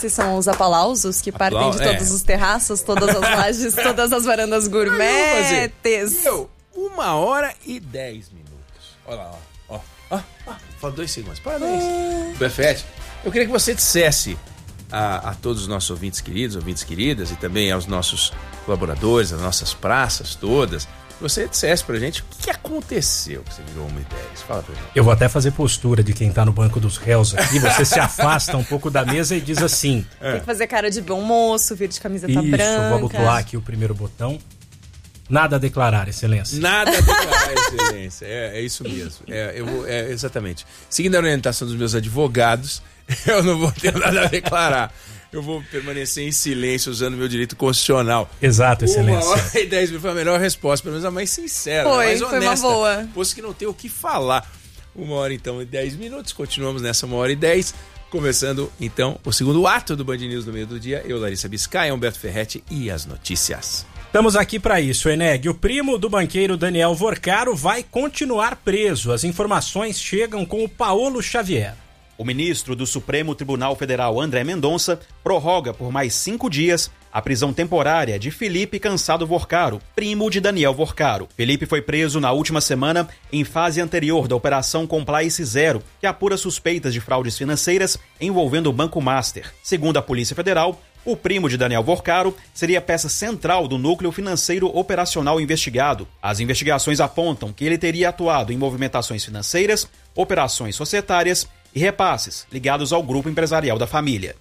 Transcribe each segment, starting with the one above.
Esses são os aplausos que partem de todos os terraços, todas as lajes, todas as varandas gourmetes. 1h10. Olha lá, ó. Falta 2 segundos. Parabéns. Befete, eu queria que você dissesse a todos os nossos ouvintes queridas, e também aos nossos colaboradores, às nossas praças todas, que você dissesse pra gente o que aconteceu que você virou 1h10. Fala pra gente. Eu vou até fazer postura de quem tá no banco dos réus aqui. Você se afasta um pouco da mesa e diz assim... Tem que fazer cara de bom moço, vir de camiseta branca. Vou abotoar aqui o primeiro botão. Nada a declarar, excelência. Nada a declarar, excelência. É isso mesmo. Exatamente. Seguindo a orientação dos meus advogados, eu não vou ter nada a declarar. Eu vou permanecer em silêncio usando meu direito constitucional. Exato, excelência. 1h10 foi a melhor resposta, pelo menos a mais sincera, a mais honesta. Foi uma boa. Posto que não tem o que falar. 1h então e 10 minutos, continuamos nessa 1h10. Começando, então, o segundo ato do Band News no meio do dia. Eu, Larissa Biscaia, Humberto Ferretti e as notícias. Estamos aqui para isso, Eneg. O primo do banqueiro Daniel Vorcaro vai continuar preso. As informações chegam com o Paulo Xavier. O ministro do Supremo Tribunal Federal, André Mendonça, prorroga por mais 5 dias a prisão temporária de Felipe Cansado Vorcaro, primo de Daniel Vorcaro. Felipe foi preso na última semana em fase anterior da Operação Compliance Zero, que apura suspeitas de fraudes financeiras envolvendo o Banco Master. Segundo a Polícia Federal, o primo de Daniel Vorcaro seria peça central do núcleo financeiro operacional investigado. As investigações apontam que ele teria atuado em movimentações financeiras, operações societárias e repasses ligados ao grupo empresarial da família.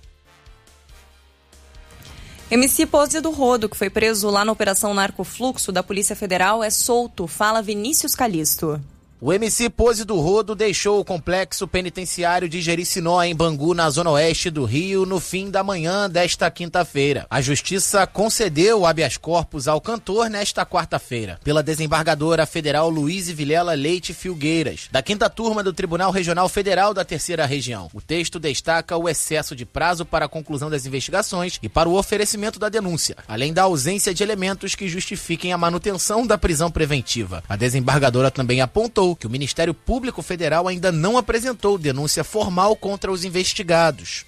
MC Pose do Rodo, que foi preso lá na Operação Narcofluxo da Polícia Federal, é solto. Fala Vinícius Calisto. O MC Pose do Rodo deixou o complexo penitenciário de Jericinó, em Bangu, na zona oeste do Rio, no fim da manhã desta quinta-feira. A Justiça concedeu o habeas corpus ao cantor nesta quarta-feira, pela desembargadora federal Luíse Vilela Leite Filgueiras, da 5ª turma do Tribunal Regional Federal da 3ª Região. O texto destaca o excesso de prazo para a conclusão das investigações e para o oferecimento da denúncia, além da ausência de elementos que justifiquem a manutenção da prisão preventiva. A desembargadora também apontou que o Ministério Público Federal ainda não apresentou denúncia formal contra os investigados.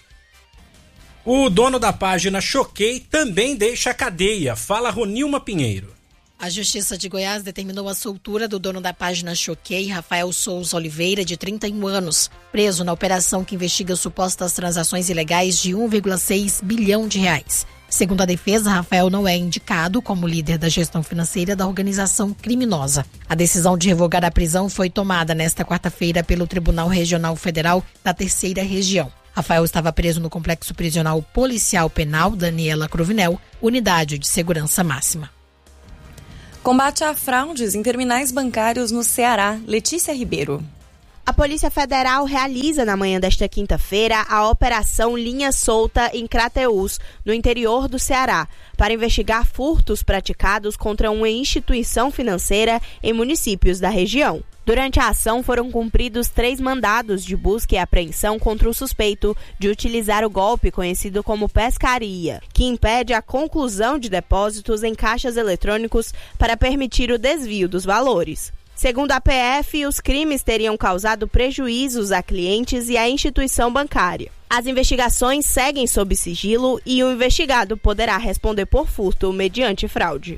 O dono da página Choquei também deixa a cadeia. Fala Ronilma Pinheiro. A Justiça de Goiás determinou a soltura do dono da página Choquei, Rafael Souza Oliveira, de 31 anos, preso na operação que investiga supostas transações ilegais de 1,6 bilhão de reais. Segundo a defesa, Rafael não é indicado como líder da gestão financeira da organização criminosa. A decisão de revogar a prisão foi tomada nesta quarta-feira pelo Tribunal Regional Federal da 3ª Região. Rafael estava preso no Complexo Prisional Policial Penal Daniela Cruvinel, unidade de segurança máxima. Combate a fraudes em terminais bancários no Ceará. Letícia Ribeiro. A Polícia Federal realiza na manhã desta quinta-feira a Operação Linha Solta em Crateús, no interior do Ceará, para investigar furtos praticados contra uma instituição financeira em municípios da região. Durante a ação foram cumpridos 3 mandados de busca e apreensão contra o suspeito de utilizar o golpe conhecido como pescaria, que impede a conclusão de depósitos em caixas eletrônicos para permitir o desvio dos valores. Segundo a PF, os crimes teriam causado prejuízos a clientes e à instituição bancária. As investigações seguem sob sigilo e o investigado poderá responder por furto mediante fraude.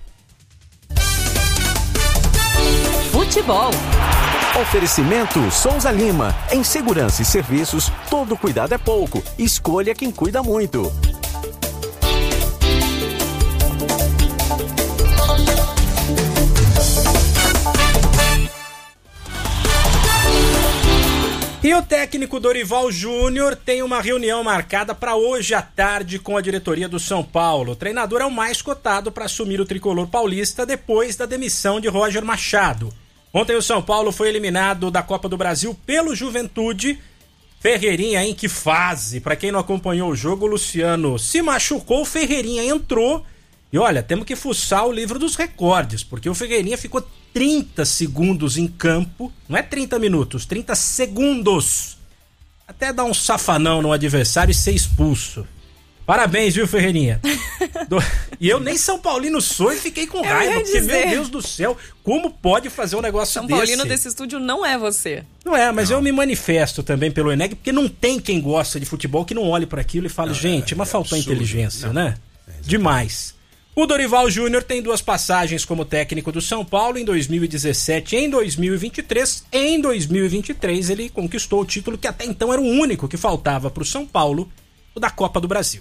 Futebol. Oferecimento Souza Lima. Em segurança e serviços, todo cuidado é pouco. Escolha quem cuida muito. E o técnico Dorival Júnior tem uma reunião marcada para hoje à tarde com a diretoria do São Paulo. O treinador é o mais cotado para assumir o tricolor paulista depois da demissão de Roger Machado. Ontem o São Paulo foi eliminado da Copa do Brasil pelo Juventude. Ferreirinha, em que fase? Para quem não acompanhou o jogo, o Luciano se machucou, o Ferreirinha entrou. E olha, temos que fuçar o livro dos recordes, porque o Ferreirinha ficou 30 segundos em campo, não é 30 minutos, 30 segundos, até dar um safanão no adversário e ser expulso. Parabéns, viu, Ferreirinha? E eu nem São Paulino sou e fiquei com raiva, porque, meu Deus do céu, como pode fazer um negócio São desse? São Paulino desse estúdio não é você. Não é, mas eu me manifesto também pelo ENEG, porque não tem quem gosta de futebol que não olhe para aquilo e fale, gente, mas faltou inteligência, né? Demais. O Dorival Júnior tem 2 passagens como técnico do São Paulo em 2017 e em 2023. Em 2023 ele conquistou o título que até então era o único que faltava para o São Paulo, o da Copa do Brasil.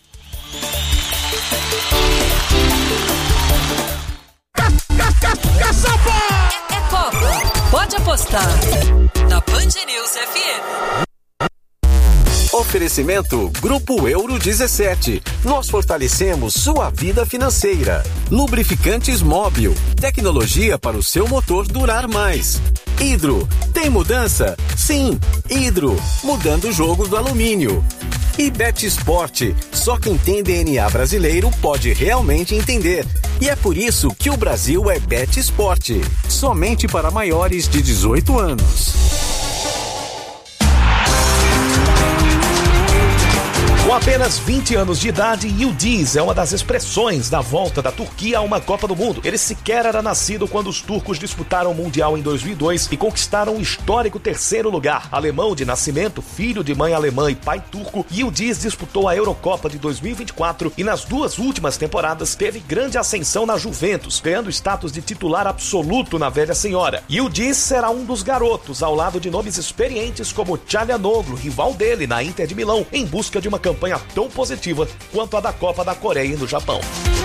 É Copa. Pode apostar. Na Band News FM. Oferecimento Grupo Euro 17. Nós fortalecemos sua vida financeira. Lubrificantes Móbil. Tecnologia para o seu motor durar mais. Hidro. Tem mudança? Sim. Hidro. Mudando o jogo do alumínio. E Bet Sport. Só quem tem DNA brasileiro pode realmente entender. E é por isso que o Brasil é Bet Sport. Somente para maiores de 18 anos. Com apenas 20 anos de idade, Yildiz é uma das expressões da volta da Turquia a uma Copa do Mundo. Ele sequer era nascido quando os turcos disputaram o Mundial em 2002 e conquistaram o histórico 3º lugar. Alemão de nascimento, filho de mãe alemã e pai turco, Yildiz disputou a Eurocopa de 2024 e nas 2 últimas temporadas teve grande ascensão na Juventus, ganhando status de titular absoluto na velha senhora. Yildiz será um dos garotos ao lado de nomes experientes como Çalhanoğlu, rival dele na Inter de Milão, em busca de uma campanha tão positiva quanto a da Copa da Coreia e do Japão.